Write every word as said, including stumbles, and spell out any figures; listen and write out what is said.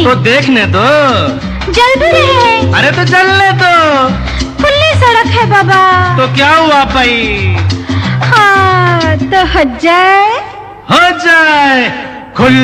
तो देखने दो। जल भी रहे हैं। अरे तो जलने दो। खुली सड़क है बाबा। तो क्या हुआ भाई? हाँ तो हो जाए। हो जाए। खुल